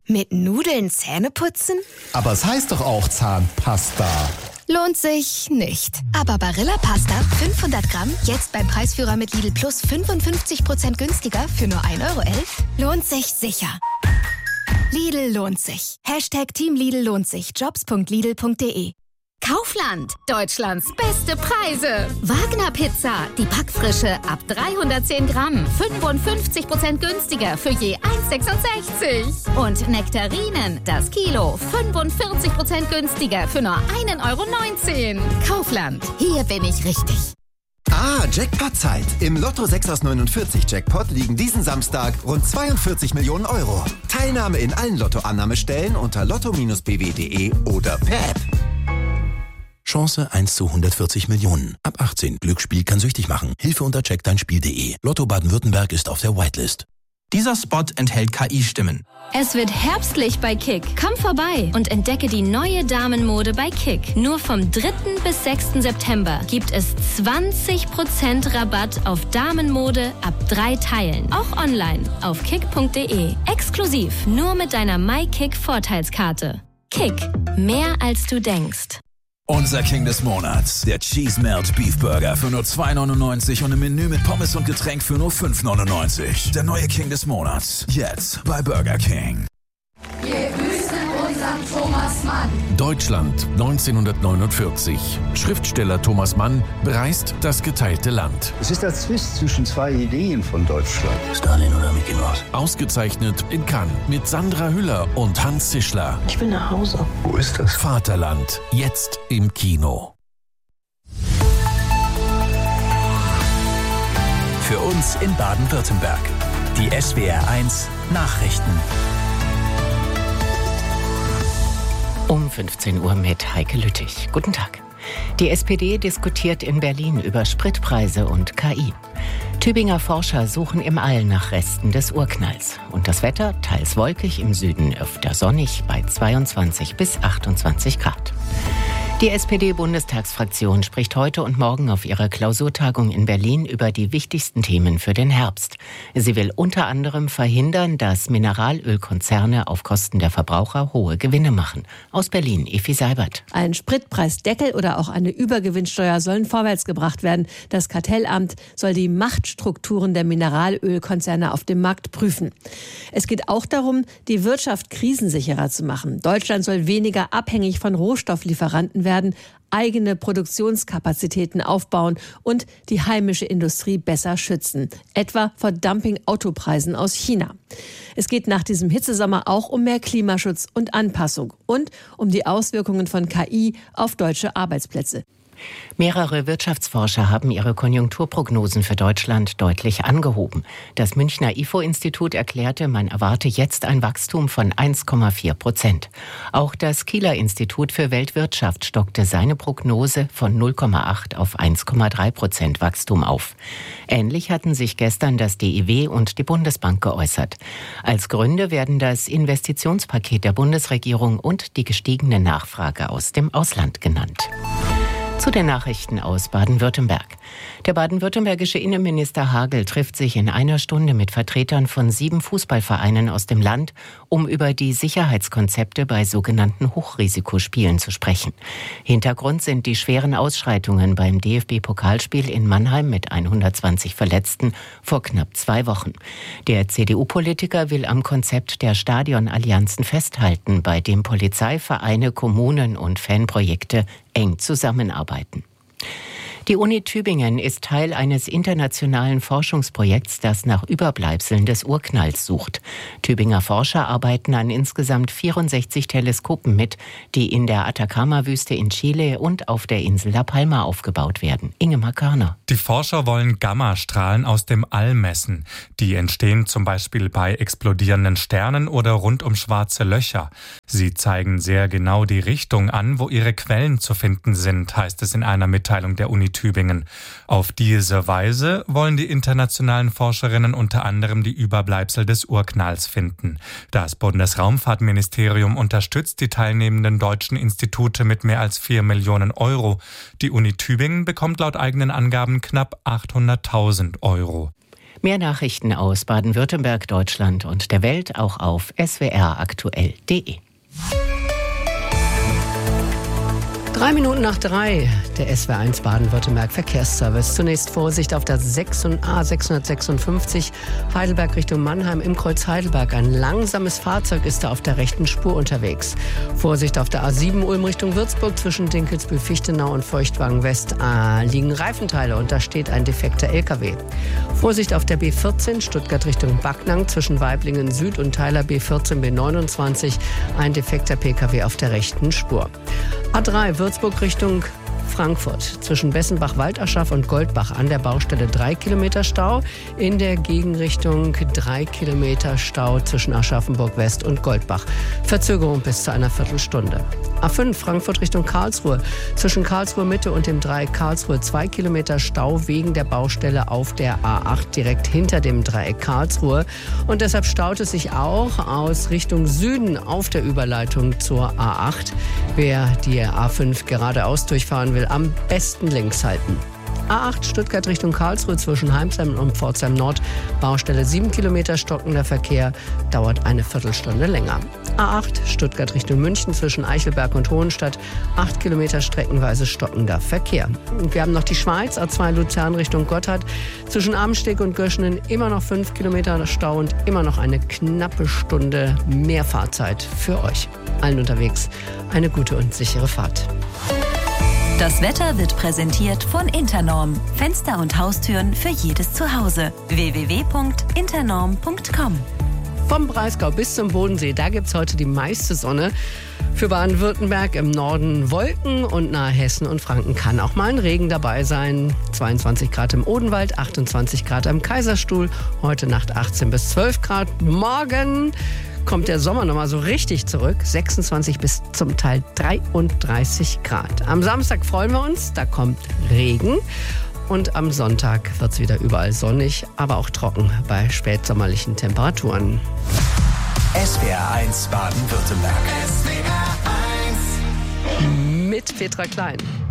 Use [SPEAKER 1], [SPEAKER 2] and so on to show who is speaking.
[SPEAKER 1] Mit Nudeln Zähne putzen?
[SPEAKER 2] Aber es heißt doch auch Zahnpasta.
[SPEAKER 1] Lohnt sich nicht. Aber Barilla Pasta 500 Gramm, jetzt beim Preisführer mit Lidl Plus 55% günstiger für nur 1,11 € lohnt sich sicher. Lidl lohnt sich. #Team Lidl lohnt sich. Jobs.lidl.de. Kaufland, Deutschlands beste Preise. Wagner Pizza, die Backfrische ab 310 Gramm, 55% günstiger für je 1,66 €. Und Nektarinen, das Kilo, 45% günstiger für nur 1,19 €. Kaufland, hier bin ich richtig.
[SPEAKER 3] Jackpot-Zeit. Im Lotto 6 aus 49 Jackpot liegen diesen Samstag rund 42 Millionen €. Teilnahme in allen Lotto-Annahmestellen unter lotto-bw.de oder per App.
[SPEAKER 4] Chance 1 zu 140 Millionen. Ab 18. Glücksspiel kann süchtig machen. Hilfe unter checkdeinspiel.de. Lotto Baden-Württemberg ist auf der Whitelist.
[SPEAKER 5] Dieser Spot enthält KI-Stimmen.
[SPEAKER 6] Es wird herbstlich bei Kick. Komm vorbei und entdecke die neue Damenmode bei Kick. Nur vom 3. bis 6. September gibt es 20% Rabatt auf Damenmode ab 3 Teilen. Auch online auf kick.de. Exklusiv nur mit deiner MyKick-Vorteilskarte. Kick. Mehr als du denkst.
[SPEAKER 7] Unser King des Monats, der Cheese Melt Beef Burger für nur 2,99 € und im Menü mit Pommes und Getränk für nur 5,99 €. Der neue King des Monats, jetzt bei Burger King.
[SPEAKER 8] Wir grüßen unseren Thomas Mann.
[SPEAKER 9] Deutschland 1949. Schriftsteller Thomas Mann bereist das geteilte Land.
[SPEAKER 10] Es ist der Zwist zwischen zwei Ideen von Deutschland.
[SPEAKER 4] Stalin oder Mickey Mouse?
[SPEAKER 9] Ausgezeichnet in Cannes mit Sandra Hüller und Hans Zischler.
[SPEAKER 11] Ich will nach Hause.
[SPEAKER 10] Wo ist das?
[SPEAKER 9] Vaterland, jetzt im Kino.
[SPEAKER 7] Für uns in Baden-Württemberg. Die SWR1 Nachrichten.
[SPEAKER 12] Um 15 Uhr mit Heike Lüttich. Guten Tag. Die SPD diskutiert in Berlin über Spritpreise und KI. Tübinger Forscher suchen im All nach Resten des Urknalls. Und das Wetter, teils wolkig, im Süden öfter sonnig bei 22 bis 28 Grad. Die SPD-Bundestagsfraktion spricht heute und morgen auf ihrer Klausurtagung in Berlin über die wichtigsten Themen für den Herbst. Sie will unter anderem verhindern, dass Mineralölkonzerne auf Kosten der Verbraucher hohe Gewinne machen. Aus Berlin, Effi Seibert.
[SPEAKER 13] Ein Spritpreisdeckel oder auch eine Übergewinnsteuer sollen vorwärts gebracht werden. Das Kartellamt soll die Machtstrukturen der Mineralölkonzerne auf dem Markt prüfen. Es geht auch darum, die Wirtschaft krisensicherer zu machen. Deutschland soll weniger abhängig von Rohstofflieferanten werden, eigene Produktionskapazitäten aufbauen und die heimische Industrie besser schützen, etwa vor Dumping-Autopreisen aus China. Es geht nach diesem Hitzesommer auch um mehr Klimaschutz und Anpassung und um die Auswirkungen von KI auf deutsche Arbeitsplätze.
[SPEAKER 12] Mehrere Wirtschaftsforscher haben ihre Konjunkturprognosen für Deutschland deutlich angehoben. Das Münchner IFO-Institut erklärte, man erwarte jetzt ein Wachstum von 1,4%. Auch das Kieler Institut für Weltwirtschaft stockte seine Prognose von 0,8 auf 1,3% Wachstum auf. Ähnlich hatten sich gestern das DIW und die Bundesbank geäußert. Als Gründe werden das Investitionspaket der Bundesregierung und die gestiegene Nachfrage aus dem Ausland genannt. Zu den Nachrichten aus Baden-Württemberg. Der baden-württembergische Innenminister Hagel trifft sich in einer Stunde mit Vertretern von 7 Fußballvereinen aus dem Land, um über die Sicherheitskonzepte bei sogenannten Hochrisikospielen zu sprechen. Hintergrund sind die schweren Ausschreitungen beim DFB-Pokalspiel in Mannheim mit 120 Verletzten vor knapp 2 Wochen. Der CDU-Politiker will am Konzept der Stadionallianzen festhalten, bei dem Polizei, Vereine, Kommunen und Fanprojekte eng zusammenarbeiten. Die Uni Tübingen ist Teil eines internationalen Forschungsprojekts, das nach Überbleibseln des Urknalls sucht. Tübinger Forscher arbeiten an insgesamt 64 Teleskopen mit, die in der Atacama-Wüste in Chile und auf der Insel La Palma aufgebaut werden. Ingemar Körner.
[SPEAKER 14] Die Forscher wollen Gammastrahlen aus dem All messen. Die entstehen zum Beispiel bei explodierenden Sternen oder rund um schwarze Löcher. Sie zeigen sehr genau die Richtung an, wo ihre Quellen zu finden sind, heißt es in einer Mitteilung der Uni Tübingen. Auf diese Weise wollen die internationalen Forscherinnen unter anderem die Überbleibsel des Urknalls finden. Das Bundesraumfahrtministerium unterstützt die teilnehmenden deutschen Institute mit mehr als 4 Millionen Euro. Die Uni Tübingen bekommt laut eigenen Angaben knapp 800.000 Euro.
[SPEAKER 12] Mehr Nachrichten aus Baden-Württemberg, Deutschland und der Welt auch auf swraktuell.de.
[SPEAKER 11] 3:03, der SW1 Baden-Württemberg Verkehrsservice. Zunächst Vorsicht auf der A656 Heidelberg Richtung Mannheim im Kreuz Heidelberg. Ein langsames Fahrzeug ist da auf der rechten Spur unterwegs. Vorsicht auf der A7 Ulm Richtung Würzburg zwischen Dinkelsbühl-Fichtenau und Feuchtwagen West liegen Reifenteile und da steht ein defekter LKW. Vorsicht auf der B14 Stuttgart Richtung Backnang zwischen Weiblingen Süd und Teiler B14 B29, ein defekter PKW auf der rechten Spur. A3 Würzburg Richtung Frankfurt zwischen Bessenbach-Waldaschaf und Goldbach an der Baustelle 3 Kilometer Stau. In der Gegenrichtung 3 Kilometer Stau zwischen Aschaffenburg West und Goldbach. Verzögerung bis zu einer Viertelstunde. A5 Frankfurt Richtung Karlsruhe zwischen Karlsruhe Mitte und dem Dreieck Karlsruhe 2 Kilometer Stau wegen der Baustelle auf der A8 direkt hinter dem Dreieck Karlsruhe. Und deshalb staut es sich auch aus Richtung Süden auf der Überleitung zur A8. Wer die A5 geradeaus durchfahren will, am besten links halten. A8 Stuttgart Richtung Karlsruhe zwischen Heimsheim und Pforzheim Nord. Baustelle 7 Kilometer stockender Verkehr, dauert eine Viertelstunde länger. A8 Stuttgart Richtung München zwischen Eichelberg und Hohenstadt. 8 Kilometer streckenweise stockender Verkehr. Und wir haben noch die Schweiz, A2 Luzern Richtung Gotthard. Zwischen Amsteg und Göschenen immer noch 5 Kilometer Stau und immer noch eine knappe Stunde mehr Fahrzeit für euch. Allen unterwegs eine gute und sichere Fahrt.
[SPEAKER 15] Das Wetter wird präsentiert von Internorm. Fenster und Haustüren für jedes Zuhause. www.internorm.com.
[SPEAKER 11] Vom Breisgau bis zum Bodensee, da gibt es heute die meiste Sonne. Für Baden-Württemberg im Norden Wolken und nahe Hessen und Franken kann auch mal ein Regen dabei sein. 22 Grad im Odenwald, 28 Grad am Kaiserstuhl. Heute Nacht 18 bis 12 Grad. Morgen kommt der Sommer nochmal so richtig zurück. 26 bis zum Teil 33 Grad. Am Samstag freuen wir uns, da kommt Regen. Und am Sonntag wird es wieder überall sonnig, aber auch trocken bei spätsommerlichen Temperaturen.
[SPEAKER 7] SWR1 Baden-Württemberg.
[SPEAKER 11] Mit Petra Klein.